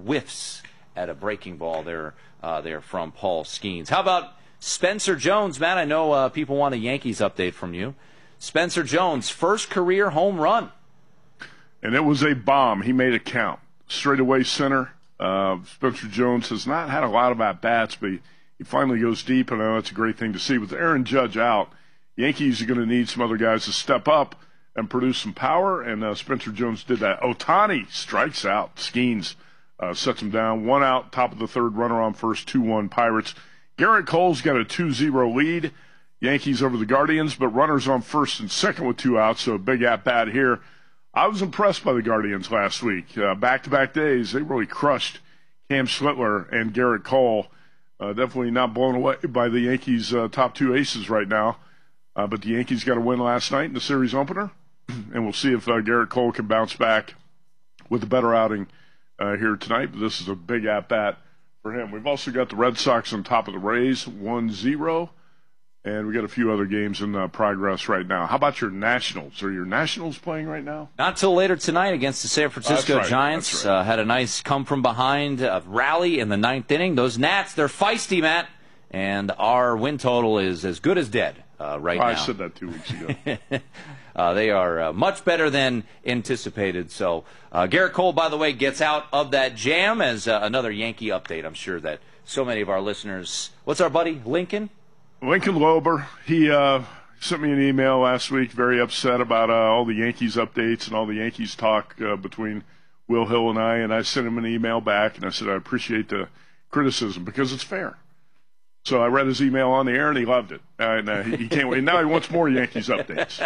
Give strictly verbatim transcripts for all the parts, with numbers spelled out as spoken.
whiffs at a breaking ball there, uh, there from Paul Skeens. How about Spencer Jones, Matt? I know uh, people want a Yankees update from you. Spencer Jones, first career home run. And it was a bomb. He made it count. Straightaway center. Uh, Spencer Jones has not had a lot of at-bats, but he, he finally goes deep, and I know that's a great thing to see. With Aaron Judge out, Yankees are going to need some other guys to step up and produce some power, and uh, Spencer Jones did that. Ohtani strikes out. Skeens uh, sets him down. One out, top of the third, runner on first, two one Pirates. Garrett Cole's got a two zero lead. Yankees over the Guardians, but runners on first and second with two outs, so a big at-bat here. I was impressed by the Guardians last week. Uh, back-to-back days, they really crushed Cam Schlittler and Garrett Cole. Uh, definitely not blown away by the Yankees' uh, top two aces right now. Uh, but the Yankees got a win last night in the series opener, and we'll see if uh, Garrett Cole can bounce back with a better outing uh, here tonight. But this is a big at-bat for him. We've also got the Red Sox on top of the Rays, one zero. And we got a few other games in uh, progress right now. How about your Nationals? Are your Nationals playing right now? Not till later tonight against the San Francisco That's right. Giants. That's right. Uh, had a nice come-from-behind uh, rally in the ninth inning. Those Nats, they're feisty, Matt. And our win total is as good as dead uh, right oh, now. I said that two weeks ago. uh, they are uh, much better than anticipated. So uh, Garrett Cole, by the way, gets out of that jam as uh, another Yankee update. I'm sure that so many of our listeners. What's our buddy, Lincoln? Lincoln Lober, he uh, sent me an email last week, very upset about uh, all the Yankees updates and all the Yankees talk uh, between Will Hill and I, and I sent him an email back, and I said I appreciate the criticism because it's fair. So I read his email on the air, and he loved it. And uh, he, he can't wait. Now he wants more Yankees updates.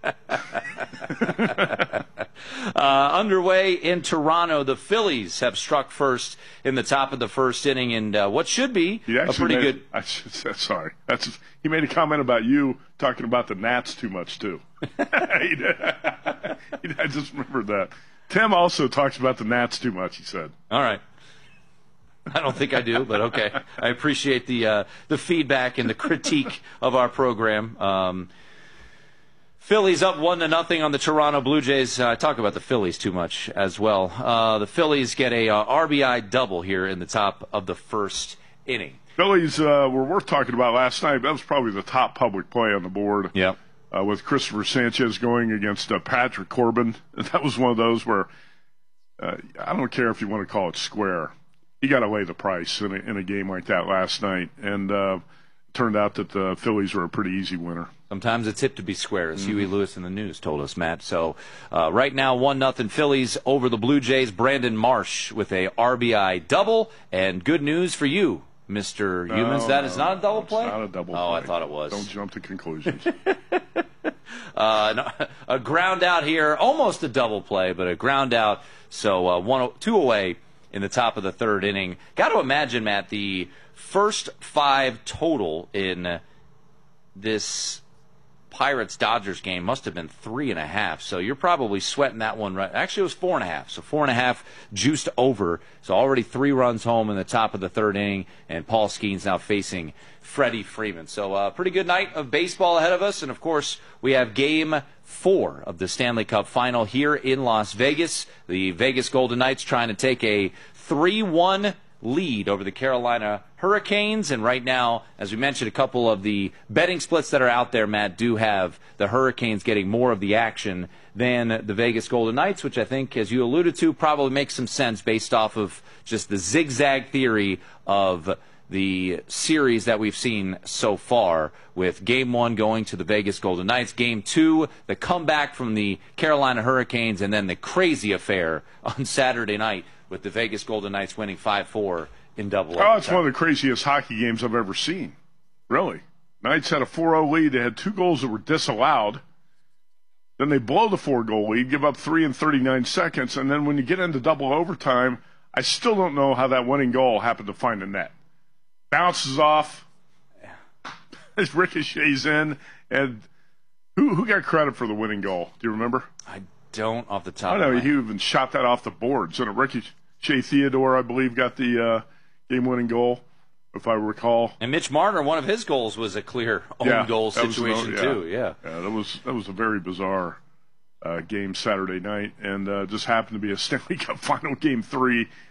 uh, underway in Toronto, the Phillies have struck first in the top of the first inning in uh, what should be a pretty made, good. I, sorry, that's he made a comment about you talking about the Nats too much too. he did. I just remembered that. Tim also talks about the Nats too much. He said. All right. I don't think I do, but okay. I appreciate the uh, the feedback and the critique of our program. Um, Phillies up one to nothing on the Toronto Blue Jays. Uh, I talk about the Phillies too much as well. Uh, the Phillies get a uh, R B I double here in the top of the first inning. Phillies uh, were worth talking about last night. That was probably the top public play on the board. Yep. Uh, with Christopher Sanchez going against uh, Patrick Corbin. That was one of those where uh, I don't care if you want to call it square. You got to lay the price in a, in a game like that last night, and uh, it turned out that the Phillies were a pretty easy winner. Sometimes it's hip to be square, as mm-hmm. Huey Lewis in the News told us, Matt. So uh, right now, one nothing Phillies over the Blue Jays. Brandon Marsh with a R B I double, and good news for you, Mister No, Humans. That no, is not a double no, play? It's not a double oh, play. Oh, I thought it was. Don't jump to conclusions. uh, no, a ground out here, almost a double play, but a ground out. So uh, one, two away in the top of the third inning. Got to imagine, Matt, the first five total in this Pirates-Dodgers game must have been three and a half. So you're probably sweating that one right. Actually, it was four and a half. So four and a half juiced over. So already three runs home in the top of the third inning, and Paul Skeens now facing Freddie Freeman. So a uh, pretty good night of baseball ahead of us. And, of course, we have game four of the Stanley Cup Final here in Las Vegas. The Vegas Golden Knights trying to take a three one lead over the Carolina Hurricanes. And right now, as we mentioned, a couple of the betting splits that are out there, Matt, do have the Hurricanes getting more of the action than the Vegas Golden Knights, which I think, as you alluded to, probably makes some sense based off of just the zigzag theory of the series that we've seen so far, with game one going to the Vegas Golden Knights, game two, the comeback from the Carolina Hurricanes, and then the crazy affair on Saturday night with the Vegas Golden Knights winning five four in double overtime. Oh, it's one of the craziest hockey games I've ever seen. Really. Knights had a four oh lead. They had two goals that were disallowed. Then they blow the four-goal lead, give up three in thirty-nine seconds, and then when you get into double overtime, I still don't know how that winning goal happened to find the net. Bounces off, it ricochets in, and who who got credit for the winning goal? Do you remember? I don't off the top I of know, my he even shot that off the boards, and a Ricochet Theodore, I believe, got the uh, game-winning goal, if I recall. And Mitch Marner, one of his goals was a clear own yeah, goal situation, an, yeah. too. Yeah. yeah, that was that was a very bizarre uh, game Saturday night, and uh, just happened to be a Stanley Cup Final Game three